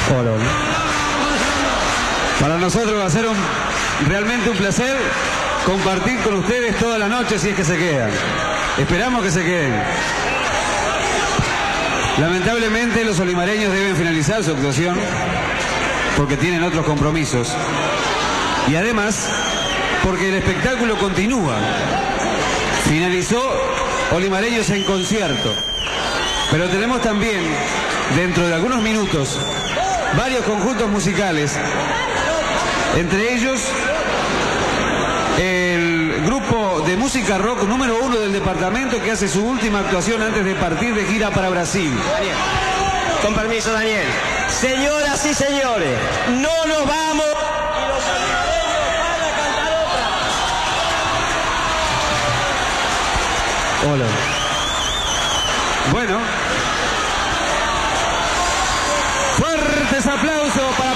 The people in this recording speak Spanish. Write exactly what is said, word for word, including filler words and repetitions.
Hola, hola. Para nosotros va a ser un, realmente un placer compartir con ustedes toda la noche si es que se quedan. Esperamos que se queden. Lamentablemente los olimareños deben finalizar su actuación porque tienen otros compromisos. Y además, porque el espectáculo continúa. Finalizó Olimareños en concierto. Pero tenemos también, dentro de algunos minutos, varios conjuntos musicales. Entre ellos, el grupo de música rock número uno del departamento que hace su última actuación antes de partir de gira para Brasil. Daniel. Con permiso, Daniel. Señoras y señores, no nos vamos y los olimareños van a cantar otra. Hola. Bueno. Fuertes aplausos para